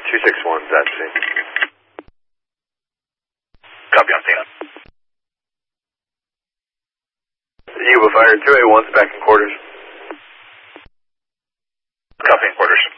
261's at scene. Copy on scene. Eagle Fire 281's back in quarters. Copy in quarters.